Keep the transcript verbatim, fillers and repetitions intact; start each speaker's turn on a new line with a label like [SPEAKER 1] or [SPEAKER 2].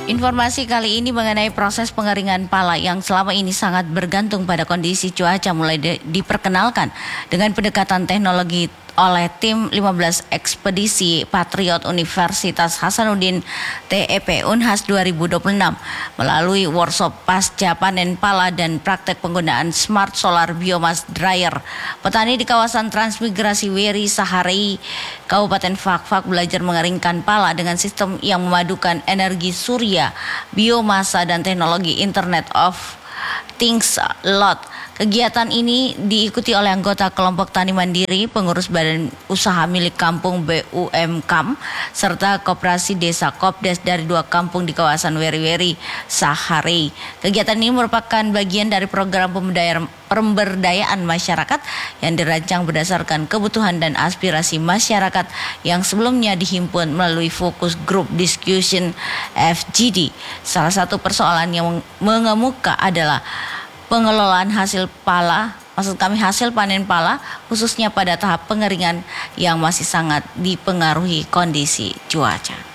[SPEAKER 1] Informasi kali ini mengenai proses pengeringan pala yang selama ini sangat bergantung pada kondisi cuaca mulai di- diperkenalkan dengan pendekatan teknologi oleh tim lima belas Ekspedisi Patriot Universitas Hasanuddin T E P Unhas dua ribu dua puluh enam melalui workshop pasca panen pala dan praktek penggunaan Smart Solar Biomass Dryer. Petani di kawasan Transmigrasi Weri Saharei, Kabupaten Fakfak belajar mengeringkan pala dengan sistem yang memadukan energi surya, biomasa dan teknologi Internet of Things Lot. Kegiatan ini diikuti oleh anggota kelompok tani mandiri, pengurus badan usaha milik kampung B U M K A M, serta koperasi desa Kopdes dari dua kampung di kawasan Weri-Weri Saharei. Kegiatan ini merupakan bagian dari program pemberdayaan, pemberdayaan masyarakat yang dirancang berdasarkan kebutuhan dan aspirasi masyarakat yang sebelumnya dihimpun melalui fokus group discussion F G D. Salah satu persoalan yang mengemuka adalah pengelolaan hasil pala, maksud kami hasil panen pala, khususnya pada tahap pengeringan yang masih sangat dipengaruhi kondisi cuaca.